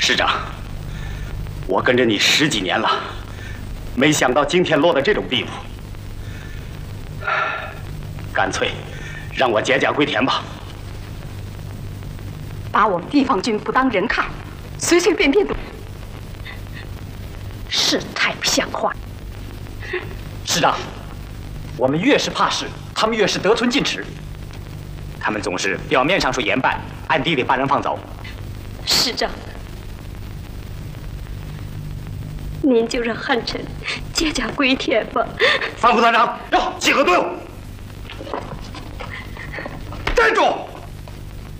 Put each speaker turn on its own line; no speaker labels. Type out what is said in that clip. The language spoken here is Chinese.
师长，我跟着你10几年了，没想到今天落到这种地步。干脆让我解甲归田吧。
把我们地方军不当人看，随随便便的，是太不像话。
师长，我们越是怕事，他们越是得寸进尺。他们总是表面上说严办，暗地里把人放走。
师长，您就让汉臣解甲归田吧。
范副团长，要集合队伍，站住！